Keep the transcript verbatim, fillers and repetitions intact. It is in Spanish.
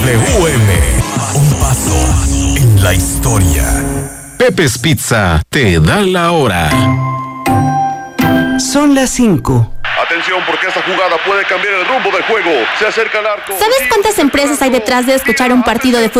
W M, un paso en la historia. Pepe's Pizza te da la hora. Son las cinco. Atención, porque esta jugada puede cambiar el rumbo del juego. Se acerca al arco. ¿Sabes cuántas empresas hay detrás de escuchar un partido de fútbol